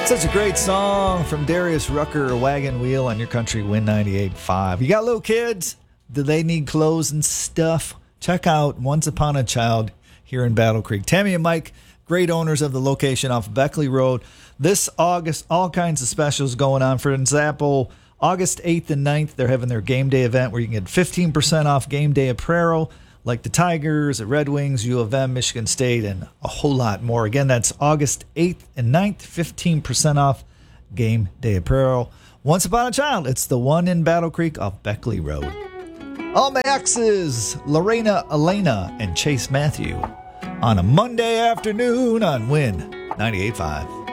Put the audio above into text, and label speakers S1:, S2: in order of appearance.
S1: Such a great song from Darius Rucker, Wagon Wheel on your country Win 98.5. You got little kids? Do they need clothes and stuff? Check out Once Upon a Child here in Battle Creek. Tammy and Mike, great owners of the location off Beckley Road. This August, all kinds of specials going on. For example, August 8th and 9th, they're having their game day event where you can get 15% off game day apparel, like the Tigers, the Red Wings, U of M, Michigan State, and a whole lot more. Again, that's August 8th and 9th, 15% off game day apparel. Once Upon a Child, it's the one in Battle Creek off Beckley Road. All my exes, Lorena, Elena, and Chase Matthew on a Monday afternoon on Win 98.5.